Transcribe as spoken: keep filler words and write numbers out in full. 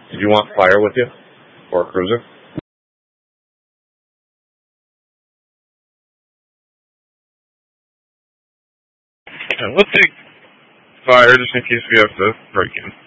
Did you want fire with you? Or a cruiser? Yeah, we'll take fire just in case we have to break in.